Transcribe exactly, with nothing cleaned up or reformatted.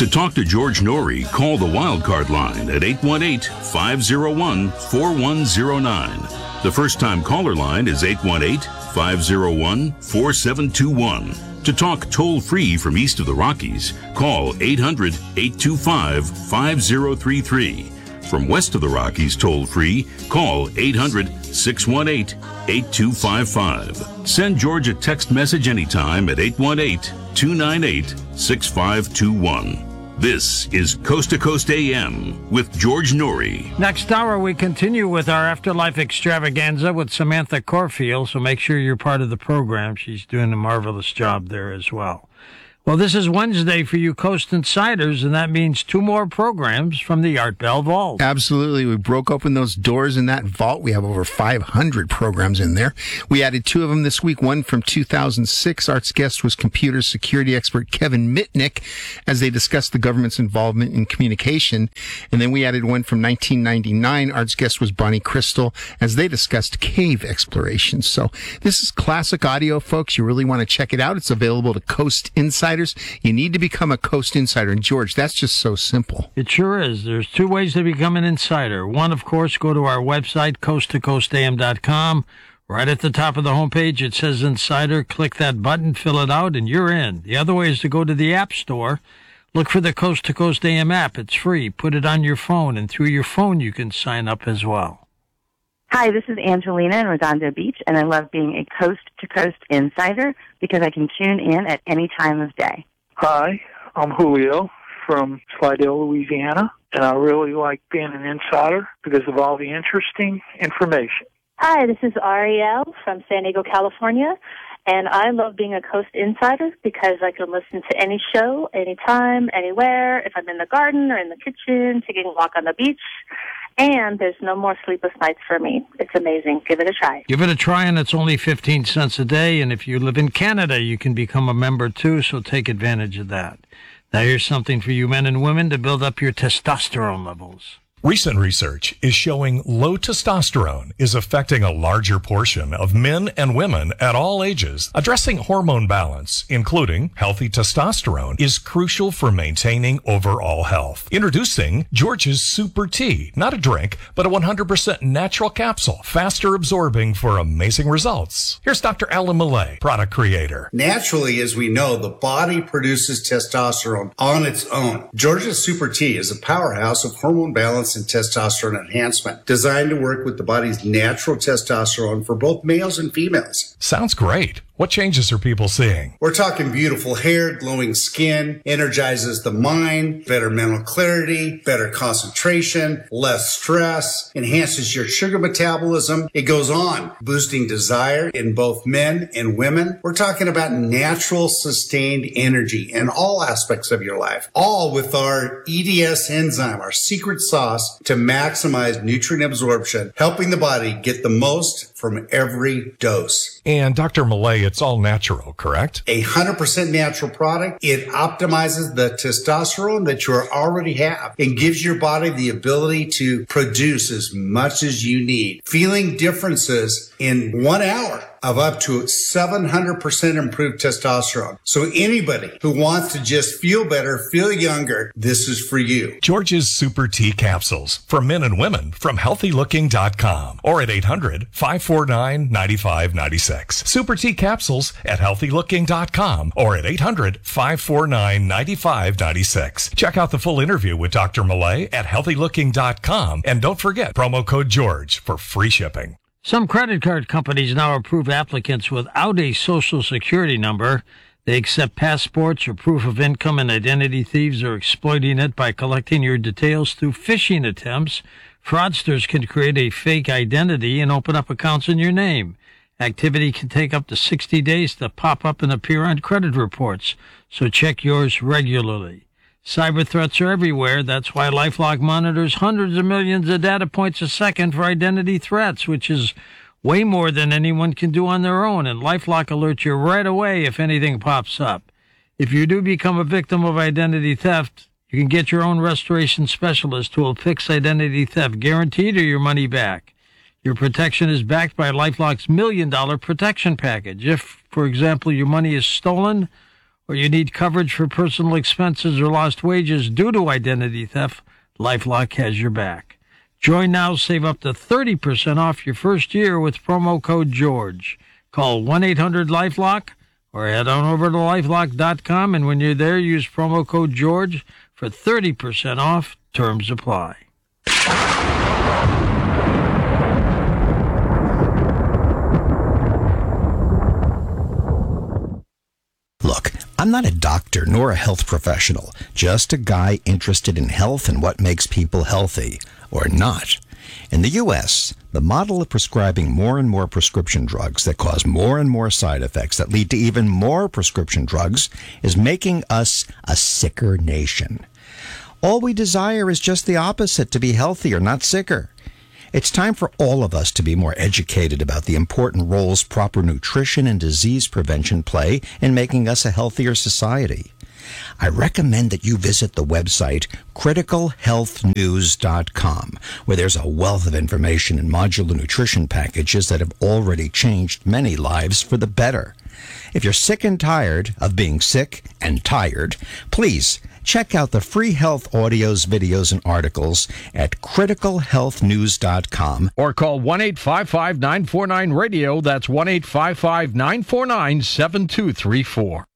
To talk to George Norrie, call the Wildcard line at eight one eight, five oh one, four one oh nine. The first-time caller line is eight one eight, five oh one, four seven two one. To talk toll-free from east of the Rockies, call eight hundred, eight two five, five oh three three. From west of the Rockies toll-free, call eight hundred, six one eight, eight two five five. Send George a text message anytime at eight one eight, two nine eight, six five two one. This is Coast to Coast A M with George Norrie. Next hour, we continue with our Afterlife Extravaganza with Samantha Corfield, so make sure you're part of the program. She's doing a marvelous job there as well. Well, this is Wednesday for you Coast Insiders, and that means two more programs from the Art Bell Vault. Absolutely. We broke open those doors in that vault. We have over five hundred programs in there. We added two of them this week. One from two thousand six. Art's guest was computer security expert Kevin Mitnick as they discussed the government's involvement in communication. And then we added one from nineteen ninety-nine. Art's guest was Bonnie Crystal as they discussed cave exploration. So this is classic audio, folks. You really want to check it out. It's available to Coast Insiders. You need to become a Coast Insider. And, George, that's just so simple. It sure is. There's two ways to become an insider. One, of course, go to our website, coast to coast a m dot com. Right at the top of the homepage, it says Insider. Click that button, fill it out, and you're in. The other way is to go to the App Store. Look for the Coast to Coast A M app. It's free. Put it on your phone, and through your phone, you can sign up as well. Hi, this is Angelina in Redondo Beach, and I love being a coast-to-coast insider because I can tune in at any time of day. Hi, I'm Julio from Slidell, Louisiana, and I really like being an insider because of all the interesting information. Hi, this is Ariel from San Diego, California, and I love being a Coast Insider because I can listen to any show, anytime, anywhere, if I'm in the garden or in the kitchen, taking a walk on the beach. And there's no more sleepless nights for me. It's amazing. Give it a try. Give it a try, and it's only fifteen cents a day. And if you live in Canada, you can become a member, too, so take advantage of that. Now, here's something for you men and women to build up your testosterone levels. Recent research is showing low testosterone is affecting a larger portion of men and women at all ages. Addressing hormone balance, including healthy testosterone, is crucial for maintaining overall health. Introducing George's Super Tea, not a drink, but a one hundred percent natural capsule, faster absorbing for amazing results. Here's Doctor Alan Millay, product creator. Naturally, as we know, the body produces testosterone on its own. George's Super Tea is a powerhouse of hormone balance and testosterone enhancement, designed to work with the body's natural testosterone for both males and females. Sounds great. What changes are people seeing? We're talking beautiful hair, glowing skin, energizes the mind, better mental clarity, better concentration, less stress, enhances your sugar metabolism. It goes on, boosting desire in both men and women. We're talking about natural, sustained energy in all aspects of your life, all with our E D S enzyme, our secret sauce to maximize nutrient absorption, helping the body get the most from every dose. And Doctor Millay, it's all natural, correct? A one hundred percent natural product. It optimizes the testosterone that you already have and gives your body the ability to produce as much as you need. Feeling differences in one hour of up to seven hundred percent improved testosterone. So anybody who wants to just feel better, feel younger, this is for you. George's Super Tea Capsules for men and women from healthy looking dot com or at eight hundred, five four nine, nine five nine six. Super Tea Capsules at healthy looking dot com or at eight hundred, five four nine, nine five nine six. Check out the full interview with Doctor Millay at healthy looking dot com and don't forget promo code George for free shipping. Some credit card companies now approve applicants without a social security number. They accept passports or proof of income, and identity thieves are exploiting it by collecting your details through phishing attempts. Fraudsters can create a fake identity and open up accounts in your name. Activity can take up to sixty days to pop up and appear on credit reports, so check yours regularly. Cyber threats are everywhere. That's why LifeLock monitors hundreds of millions of data points a second for identity threats, which is way more than anyone can do on their own. And LifeLock alerts you right away if anything pops up. If you do become a victim of identity theft, you can get your own restoration specialist who will fix identity theft, guaranteed, or your money back. Your protection is backed by LifeLock's million dollar protection package. If, for example, your money is stolen or you need coverage for personal expenses or lost wages due to identity theft, LifeLock has your back. Join now, save up to thirty percent off your first year with promo code George. Call one eight hundred LifeLock or head on over to lifelock dot com, and when you're there, use promo code George for thirty percent off. Terms apply. Look, I'm not a doctor nor a health professional, just a guy interested in health and what makes people healthy, or not. In the U S, the model of prescribing more and more prescription drugs that cause more and more side effects that lead to even more prescription drugs is making us a sicker nation. All we desire is just the opposite, to be healthier, not sicker. It's time for all of us to be more educated about the important roles proper nutrition and disease prevention play in making us a healthier society. I recommend that you visit the website critical health news dot com, where there's a wealth of information and modular nutrition packages that have already changed many lives for the better. If you're sick and tired of being sick and tired, please check out the free health audios, videos, and articles at critical health news dot com. Or call one eight five five, nine four nine, radio. That's one eight five five, nine four nine, seven two three four.